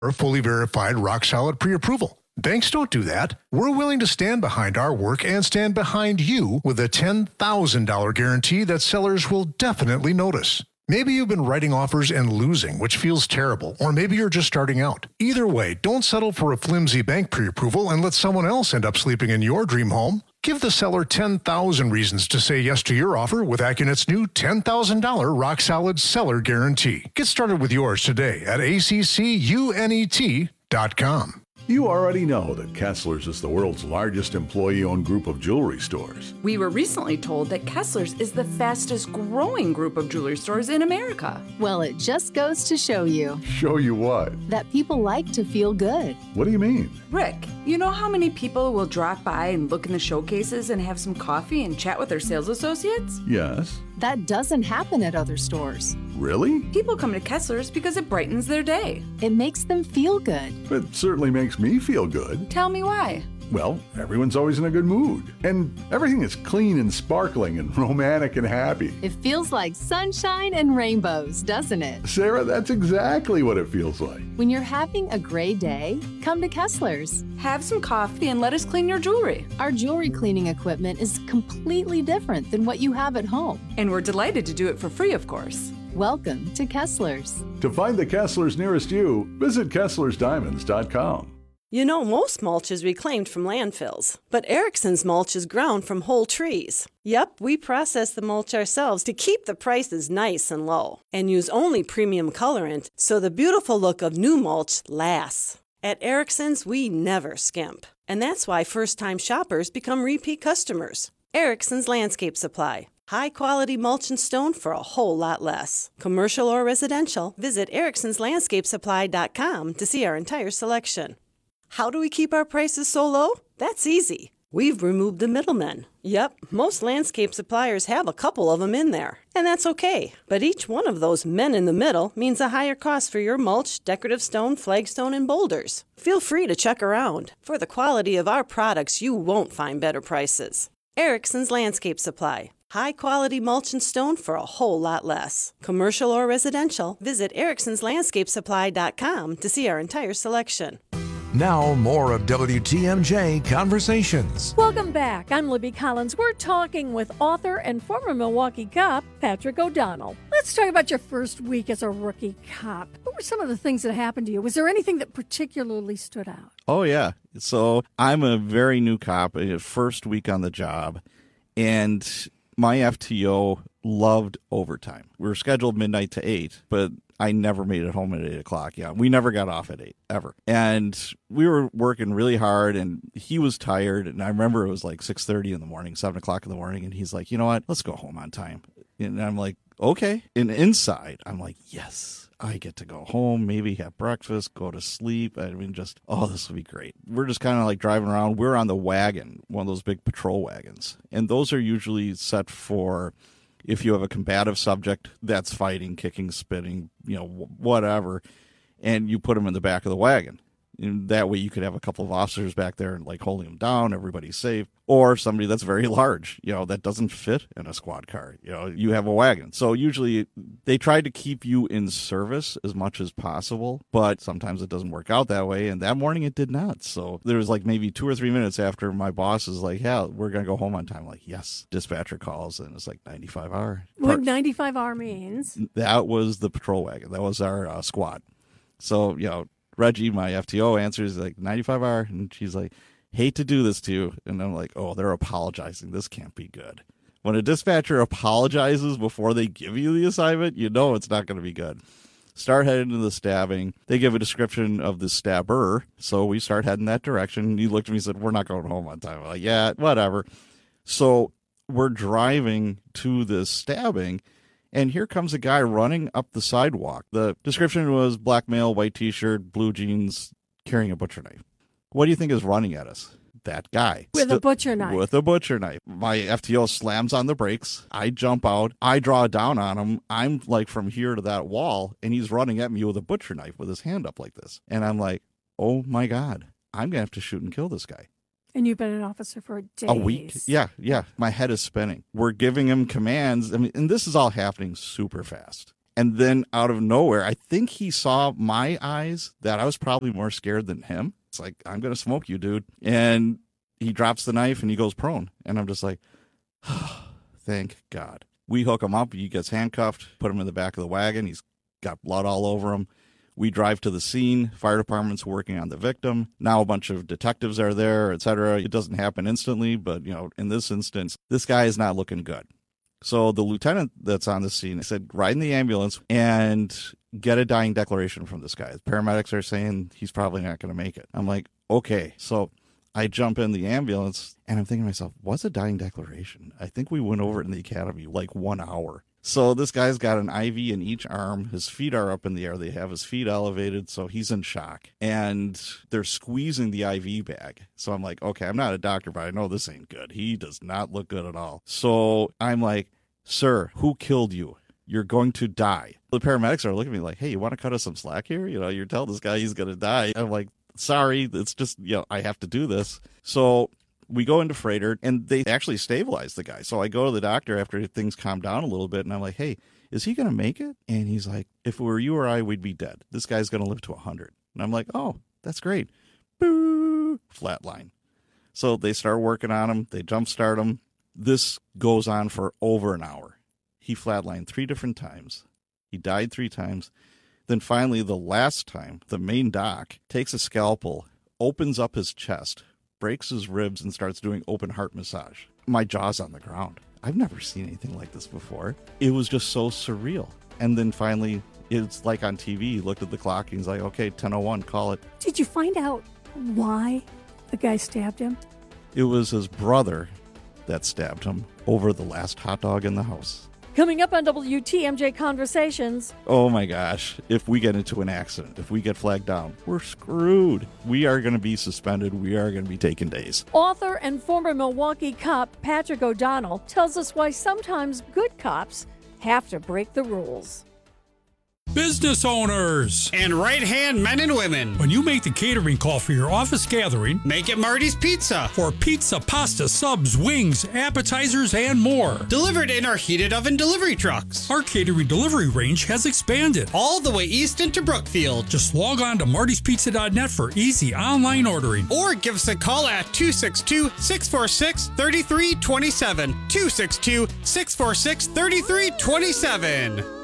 or fully verified rock-solid pre-approval. Banks don't do that. We're willing to stand behind our work and stand behind you with a $10,000 guarantee that sellers will definitely notice. Maybe you've been writing offers and losing, which feels terrible, or maybe you're just starting out. Either way, don't settle for a flimsy bank pre-approval and let someone else end up sleeping in your dream home. Give the seller 10,000 reasons to say yes to your offer with AccuNet's new $10,000 rock-solid seller guarantee. Get started with yours today at ACCUNET.com. You already know that Kessler's is the world's largest employee-owned group of jewelry stores. We were recently told that Kessler's is the fastest growing group of jewelry stores in America. Well, it just goes to show you. Show you what? That people like to feel good. What do you mean? Rick, you know how many people will drop by and look in the showcases and have some coffee and chat with their sales associates? Yes. That doesn't happen at other stores. Really? People come to Kessler's because it brightens their day. It makes them feel good. It certainly makes me feel good. Tell me why. Well, everyone's always in a good mood. And everything is clean and sparkling and romantic and happy. It feels like sunshine and rainbows, doesn't it? Sarah, that's exactly what it feels like. When you're having a great day, come to Kessler's. Have some coffee and let us clean your jewelry. Our jewelry cleaning equipment is completely different than what you have at home. And we're delighted to do it for free, of course. Welcome to Kessler's. To find the Kessler's nearest you, visit KesslersDiamonds.com. You know, most mulch is reclaimed from landfills, but Erickson's mulch is ground from whole trees. Yep, we process the mulch ourselves to keep the prices nice and low, and use only premium colorant so the beautiful look of new mulch lasts. At Erickson's, we never skimp, and that's why first-time shoppers become repeat customers. Erickson's Landscape Supply. High-quality mulch and stone for a whole lot less. Commercial or residential, visit ericksonslandscapesupply.com to see our entire selection. How do we keep our prices so low? That's easy. We've removed the middlemen. Yep, most landscape suppliers have a couple of them in there, and that's okay. But each one of those men in the middle means a higher cost for your mulch, decorative stone, flagstone, and boulders. Feel free to check around. For the quality of our products, you won't find better prices. Erickson's Landscape Supply. High-quality mulch and stone for a whole lot less. Commercial or residential, visit ericksonslandscapesupply.com to see our entire selection. Now, more of WTMJ Conversations. Welcome back. I'm Libby Collins. We're talking with author and former Milwaukee cop, Patrick O'Donnell. Let's talk about your first week as a rookie cop. What were some of the things that happened to you? Was there anything that particularly stood out? Oh, yeah. So I'm a very new cop, first week on the job, and my FTO loved overtime. We were scheduled midnight to 8, but I never made it home at 8 o'clock. Yeah, we never got off at 8, ever. And we were working really hard, and he was tired. And I remember it was like 6:30 in the morning, 7 o'clock in the morning. And he's like, you know what? Let's go home on time. And I'm like, okay. And inside, I'm like, yes, I get to go home, maybe have breakfast, go to sleep. I mean, just, oh, this will be great. We're just kind of like driving around. We're on the wagon, one of those big patrol wagons. And those are usually set for if you have a combative subject that's fighting, kicking, spitting, whatever, and you put them in the back of the wagon. And that way you could have a couple of officers back there and like holding them down, everybody's safe. Or somebody that's very large, that doesn't fit in a squad car. You have a wagon. So usually they try to keep you in service as much as possible, but sometimes it doesn't work out that way. And that morning it did not. So there was like maybe 2 or 3 minutes after my boss is like, yeah, we're going to go home on time. I'm like, yes. Dispatcher calls and it's like 95R. What 95R means? That was the patrol wagon. That was our squad. So, Reggie, my FTO, answers like 95R, and she's like, hate to do this to you. And I'm like, oh, they're apologizing. This can't be good. When a dispatcher apologizes before they give you the assignment, you know it's not going to be good. Start heading to the stabbing. They give a description of the stabber, so we start heading that direction. He looked at me and said, we're not going home on time. I'm like, yeah, whatever. So we're driving to this stabbing, and here comes a guy running up the sidewalk. The description was black male, white T-shirt, blue jeans, carrying a butcher knife. What do you think is running at us? That guy. With a butcher knife. With a butcher knife. My FTO slams on the brakes. I jump out. I draw down on him. I'm like from here to that wall, and he's running at me with a butcher knife with his hand up like this. And I'm like, oh my God, I'm going to have to shoot and kill this guy. And you've been an officer for days. A week. Yeah. My head is spinning. We're giving him commands. I mean, and this is all happening super fast. And then out of nowhere, I think he saw my eyes that I was probably more scared than him. It's like, I'm going to smoke you, dude. And he drops the knife and he goes prone. And I'm just like, oh, thank God. We hook him up. He gets handcuffed, put him in the back of the wagon. He's got blood all over him. We drive to the scene. Fire department's working on the victim. Now a bunch of detectives are there, etc. It doesn't happen instantly, but in this instance, this guy is not looking good. So the lieutenant that's on the scene said, ride in the ambulance and get a dying declaration from this guy. The paramedics are saying he's probably not going to make it. I'm like, okay. So I jump in the ambulance and I'm thinking to myself, what's a dying declaration? I think we went over it in the academy like 1 hour. So this guy's got an IV in each arm. His feet are up in the air. They have his feet elevated, so he's in shock. And they're squeezing the IV bag. So I'm like, okay, I'm not a doctor, but I know this ain't good. He does not look good at all. So I'm like, sir, who killed you? You're going to die. The paramedics are looking at me like, hey, you want to cut us some slack here? You're telling this guy he's going to die. I'm like, sorry, it's just, I have to do this. So we go into Freighter, and they actually stabilize the guy. So I go to the doctor after things calm down a little bit, and I'm like, hey, is he going to make it? And he's like, if it were you or I, we'd be dead. This guy's going to live to 100. And I'm like, oh, that's great. Boo! Flatline. So they start working on him. They jumpstart him. This goes on for over an hour. He flatlined 3 different times. He died 3 times. Then finally, the last time, the main doc takes a scalpel, opens up his chest, breaks his ribs, and starts doing open heart massage. My jaw's on the ground. I've never seen anything like this before. It was just so surreal. And then finally, it's like on TV, he looked at the clock and he's like, okay, 10:01, call it. Did you find out why the guy stabbed him? It was his brother that stabbed him over the last hot dog in the house. Coming up on WTMJ Conversations. Oh my gosh, if we get into an accident, if we get flagged down, we're screwed. We are going to be suspended. We are going to be taking days. Author and former Milwaukee cop Patrick O'Donnell tells us why sometimes good cops have to break the rules. Business owners and right-hand men and women. When you make the catering call for your office gathering, make it Marty's Pizza. For pizza, pasta, subs, wings, appetizers, and more. Delivered in our heated oven delivery trucks. Our catering delivery range has expanded all the way east into Brookfield. Just log on to martyspizza.net for easy online ordering. Or give us a call at 262-646-3327. 262-646-3327.